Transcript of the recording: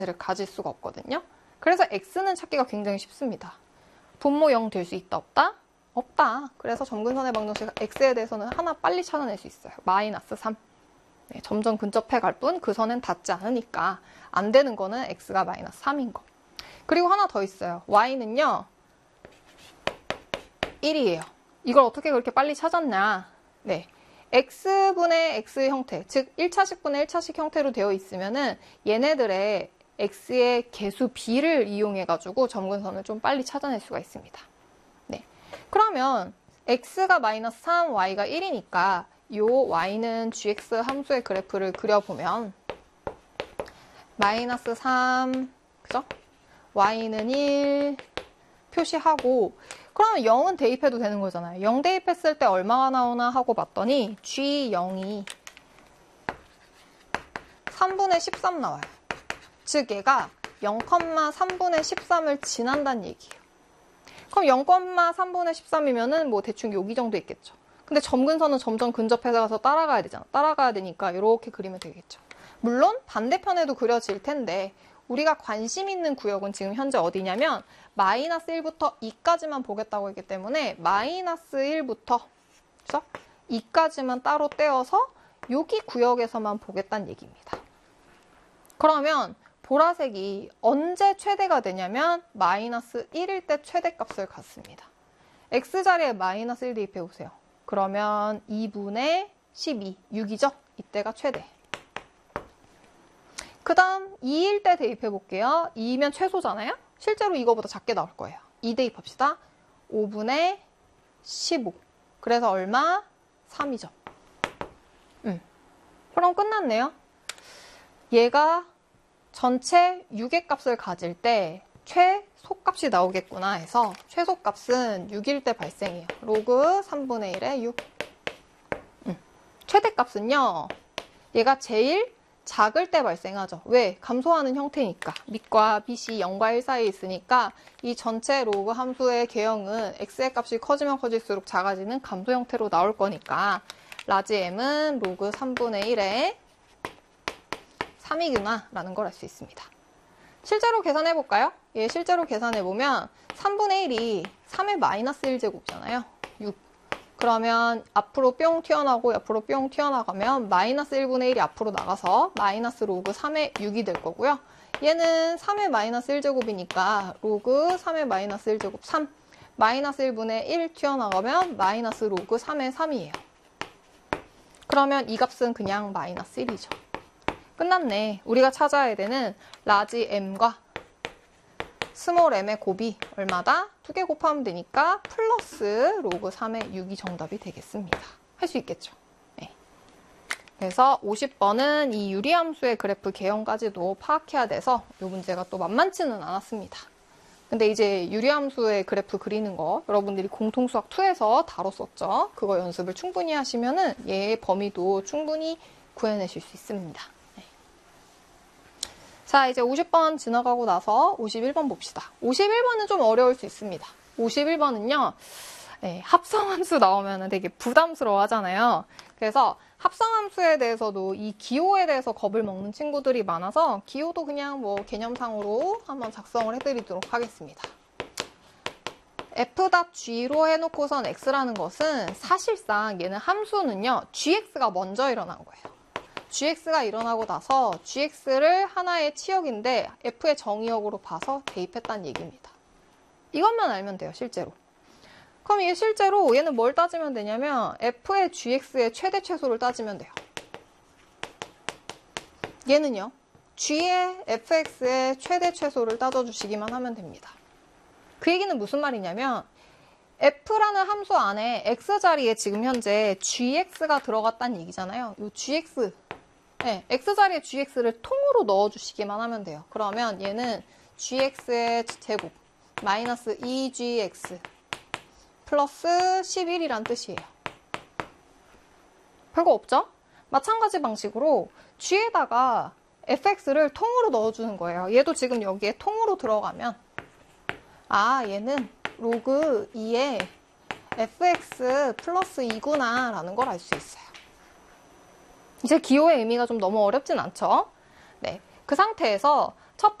를 가질 수가 없거든요. 그래서 x는 찾기가 굉장히 쉽습니다. 분모 0 될 수 있다 없다? 없다. 그래서 점근선의 방정식 x에 대해서는 하나 빨리 찾아낼 수 있어요. 마이너스 3. 네, 점점 근접해 갈 뿐 그 선은 닿지 않으니까 안 되는 거는 x가 마이너스 3인 거. 그리고 하나 더 있어요. y는요 1이에요. 이걸 어떻게 그렇게 빨리 찾았냐? 네, x분의 x 형태, 즉 1차식분의 1차식 형태로 되어 있으면은 얘네들의 x의 개수 b를 이용해가지고 점근선을 좀 빨리 찾아낼 수가 있습니다. 네, 그러면 x가 마이너스 3, y가 1이니까 요 y는 gx 함수의 그래프를 그려보면 마이너스 3, 그죠? y는 1 표시하고 그러면 0은 대입해도 되는 거잖아요. 0 대입했을 때 얼마가 나오나 하고 봤더니 g0이 3분의 13 나와요. 즉 얘가 0,3분의 13을 지난다는 얘기예요. 그럼 0,3분의 13이면은 뭐 대충 여기 정도 있겠죠. 근데 점근선은 점점 근접해서 가서 따라가야 되잖아. 따라가야 되니까 이렇게 그리면 되겠죠. 물론 반대편에도 그려질 텐데 우리가 관심 있는 구역은 지금 현재 어디냐면 마이너스 1부터 2까지만 보겠다고 했기 때문에 마이너스 1부터 2까지만 따로 떼어서 여기 구역에서만 보겠다는 얘기입니다. 그러면 보라색이 언제 최대가 되냐면 마이너스 1일 때 최대값을 갖습니다. x자리에 마이너스 1 대입해 보세요. 그러면 2분의 12, 6이죠? 이때가 최대. 그 다음 2일 때 대입해 볼게요. 2면 최소잖아요? 실제로 이거보다 작게 나올 거예요. 2 대입합시다. 5분의 15. 그래서 얼마? 3이죠. 그럼 끝났네요. 얘가 전체 6의 값을 가질 때 최소값이 나오겠구나 해서 최소값은 6일 때 발생해요. 로그 3분의 1에 6. 최대값은요. 얘가 제일 작을 때 발생하죠. 왜? 감소하는 형태니까. 밑과 빛이 0과 1 사이에 있으니까 이 전체 로그 함수의 개형은 x의 값이 커지면 커질수록 작아지는 감소 형태로 나올 거니까 라지 m은 로그 3분의 1에 3이구나 라는 걸 알 수 있습니다. 실제로 계산해 볼까요? 예, 실제로 계산해 보면 3분의 1이 3의 마이너스 1제곱이잖아요. 6. 그러면 앞으로 뿅 튀어나오고 옆으로 뿅 튀어나가면 마이너스 1분의 1이 앞으로 나가서 마이너스 로그 3의 6이 될 거고요. 얘는 3의 마이너스 1제곱이니까 로그 3의 마이너스 1제곱 3. 마이너스 1분의 1 튀어나가면 마이너스 로그 3의 3이에요. 그러면 이 값은 그냥 마이너스 1이죠. 끝났네. 우리가 찾아야 되는 라지 m과 스몰 m의 곱이 얼마다? 2개 곱하면 되니까 플러스 로그 3의 6이 정답이 되겠습니다. 할 수 있겠죠. 네. 그래서 50번은 이 유리함수의 그래프 개형까지도 파악해야 돼서 이 문제가 또 만만치는 않았습니다. 근데 이제 유리함수의 그래프 그리는 거 여러분들이 공통수학 2에서 다뤘었죠. 그거 연습을 충분히 하시면은 얘의 범위도 충분히 구해내실 수 있습니다. 자, 이제 50번 지나가고 나서 51번 봅시다. 51번은 좀 어려울 수 있습니다. 51번은요, 합성함수 나오면 되게 부담스러워 하잖아요. 그래서 합성함수에 대해서도 이 기호에 대해서 겁을 먹는 친구들이 많아서 기호도 그냥 뭐 개념상으로 한번 작성을 해드리도록 하겠습니다. f.g로 해놓고선 x라는 것은 사실상 얘는 함수는요, gx가 먼저 일어난 거예요. gx가 일어나고 나서 gx를 하나의 치역인데 f의 정의역으로 봐서 대입했다는 얘기입니다. 이것만 알면 돼요, 실제로. 그럼 이게 실제로 얘는 뭘 따지면 되냐면 f의 gx의 최대 최소를 따지면 돼요. 얘는요, g의 fx의 최대 최소를 따져주시기만 하면 됩니다. 그 얘기는 무슨 말이냐면 f라는 함수 안에 x자리에 지금 현재 gx가 들어갔다는 얘기잖아요. 이 gx, x자리에 gx를 통으로 넣어주시기만 하면 돼요. 그러면 얘는 gx의 제곱 마이너스 2gx 플러스 11이란 뜻이에요. 별거 없죠? 마찬가지 방식으로 g에다가 fx를 통으로 넣어주는 거예요. 얘도 지금 여기에 통으로 들어가면 얘는 로그 2에 fx 플러스 2구나 라는 걸 알 수 있어요. 이제 기호의 의미가 좀 너무 어렵진 않죠? 네, 그 상태에서